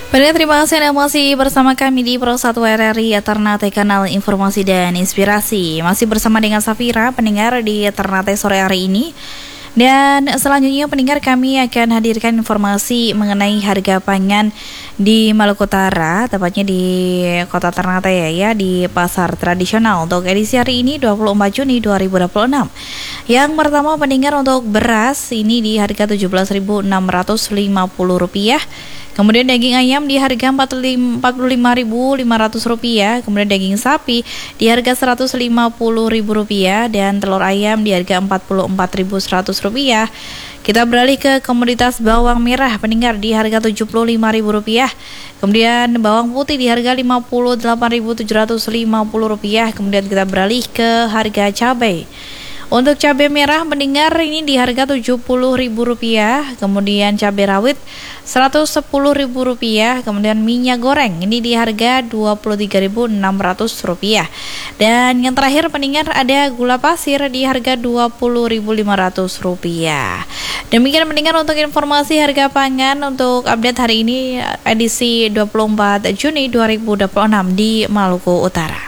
Baiklah, terima kasih Anda masih bersama kami di Pro 1 RRI Ternate, kanal informasi dan inspirasi. Masih bersama dengan Safira, pendengar di Ternate sore hari ini. Dan selanjutnya pendengar, kami akan hadirkan informasi mengenai harga pangan di Maluku Utara, tepatnya di Kota Ternate ya, di pasar tradisional untuk edisi hari ini 24 Juni 2026. Yang pertama pendengar, untuk beras ini di harga Rp17.650. Kemudian daging ayam di harga Rp45.500, kemudian daging sapi di harga Rp150.000 dan telur ayam di harga Rp44.100. Kita beralih ke komoditas bawang merah pendengar di harga Rp75.000. Kemudian bawang putih di harga Rp58.750. Kemudian kita beralih ke harga cabai. Untuk cabai merah pendengar ini di harga Rp70.000, kemudian cabai rawit Rp110.000, kemudian minyak goreng ini di harga Rp23.600. Dan yang terakhir pendengar, ada gula pasir di harga Rp20.500. Demikian pendengar untuk informasi harga pangan untuk update hari ini edisi 24 Juni 2026 di Maluku Utara.